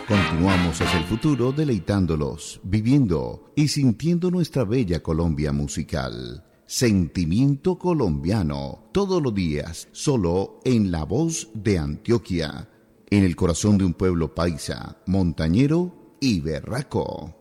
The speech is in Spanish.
Continuamos hacia el futuro deleitándolos, viviendo y sintiendo nuestra bella Colombia musical. Sentimiento colombiano, todos los días, solo en La Voz de Antioquia, en el corazón de un pueblo paisa, montañero y berraco.